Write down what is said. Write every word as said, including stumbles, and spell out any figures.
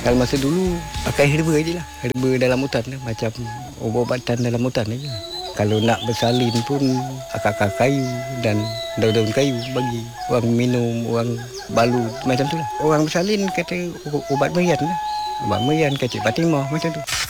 Kalau masa dulu pakai herba je lah. Herba dalam hutan lah. Macam ubat-ubatan dalam hutan aja. Kalau nak bersalin pun akar-akar kayu dan daun-daun kayu bagi orang minum, orang balut macam tu lah. Orang bersalin kata ubat merian lah. Ubat merian kecik Fatimah macam tu.